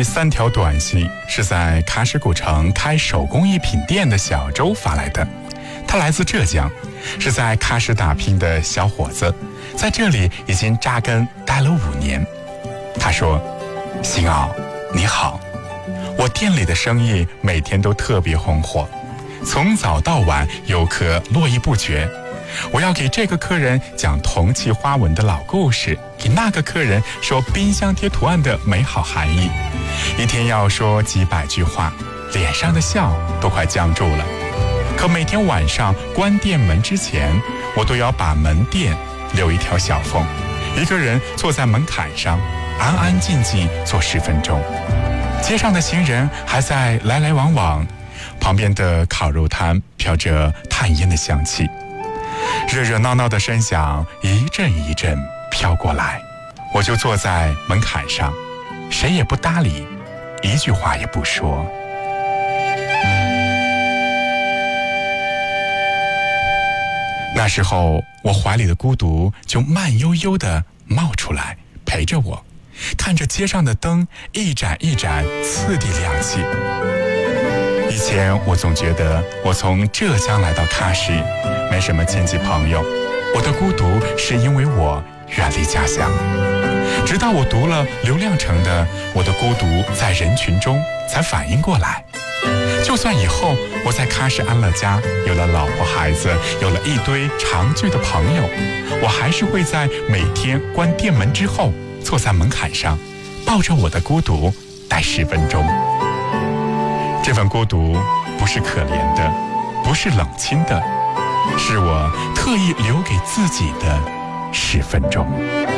第3条短信是在喀什古城开手工艺品店的小周发来的。他来自浙江，是在喀什打拼的小伙子，在这里已经扎根待了5年。他说：辛奥你好，我店里的生意每天都特别红火，从早到晚游客络绎不绝。我要给这个客人讲铜器花纹的老故事，给那个客人说冰箱贴图案的美好含义，一天要说几百句话，脸上的笑都快僵住了。可每天晚上关店门之前，我都要把门店留一条小缝，一个人坐在门槛上，安安静静坐10分钟。街上的行人还在来来往往，旁边的烤肉摊飘着炭烟的香气，热热闹闹的声响一阵一阵飘过来，我就坐在门槛上，谁也不搭理，一句话也不说。那时候我怀里的孤独就慢悠悠地冒出来，陪着我，看着街上的灯一盏一盏次第亮起。以前我总觉得我从浙江来到喀什没什么亲戚朋友，我的孤独是因为我远离家乡。直到我读了刘亮程的《我的孤独在人群中》，才反应过来，就算以后我在喀什安了家，有了老婆孩子，有了一堆常聚的朋友，我还是会在每天关店门之后，坐在门槛上，抱着我的孤独待10分钟。这份孤独不是可怜的，不是冷清的，是我特意留给自己的10分钟。